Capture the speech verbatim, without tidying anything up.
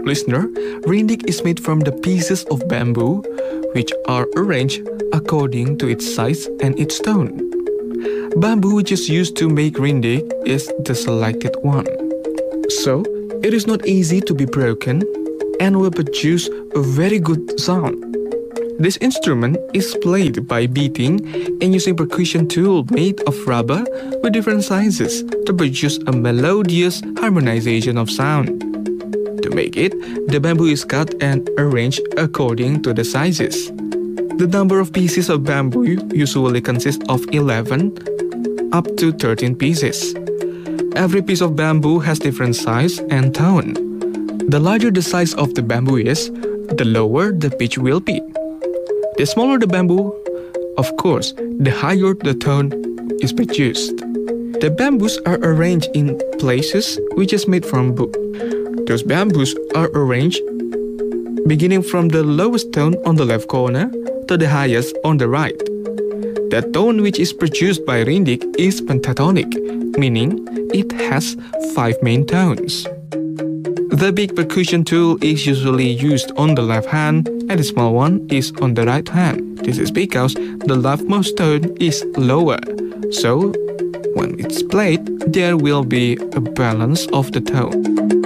Listener, rindik is made from the pieces of bamboo, which are arranged according to its size and its tone. Bamboo which is used to make rindik is the selected one. So, it is not easy to be broken and will produce a very good sound. This instrument is played by beating and using percussion tool made of rubber with different sizes to produce a melodious harmonization of sound. To make it, the bamboo is cut and arranged according to the sizes. The number of pieces of bamboo usually consists of eleven up to thirteen pieces. Every piece of bamboo has different size and tone. The larger the size of the bamboo is, the lower the pitch will be. The smaller the bamboo, of course, the higher the tone is produced. The bamboos are arranged in places which is made from wood. Those bamboos are arranged beginning from the lowest tone on the left corner to the highest on the right. The tone which is produced by rindik is pentatonic, meaning it has five main tones. The big percussion tool is usually used on the left hand and the small one is on the right hand. This is because the leftmost tone is lower, so when it's played, there will be a balance of the tone.